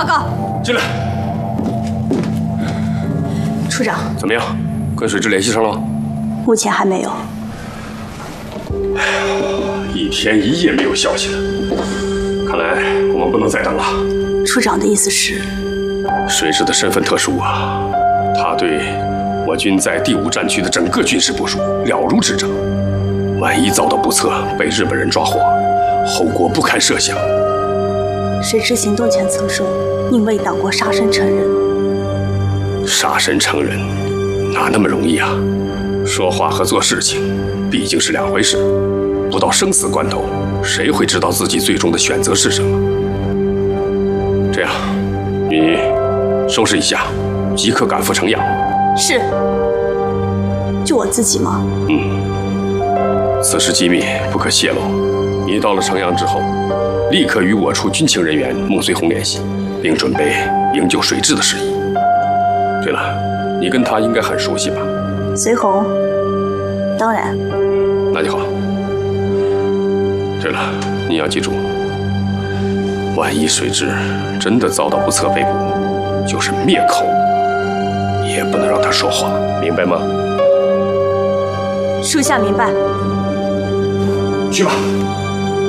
报告。 进来。 处长， 怎么样？跟水质联系上了吗？ 目前还没有。 一天一夜没有消息了，看来我们不能再等了。 处长的意思是？ 水质的身份特殊啊，他对我军在第5战区的整个军事部署了如指掌。万一遭到不测，被日本人抓获，后果不堪设想。 水质行动前曾说，宁为党国杀身成仁。 杀身成仁，哪那么容易啊？说话和做事情毕竟是2回事。不到生死关头，谁会知道自己最终的选择是什么？这样，你收拾一下，即刻赶赴城阳。 是。就我自己吗？ 此事机密，不可泄露。你到了城阳之后，立刻与我处军情人员孟随红联系，并准备营救水质的事宜。对了，你跟他应该很熟悉吧？ 随红，当然。 那就好。对了，你要记住，万一水质真的遭到不测被捕，就是灭口，也不能让他说话，明白吗？ 属下明白。 去吧。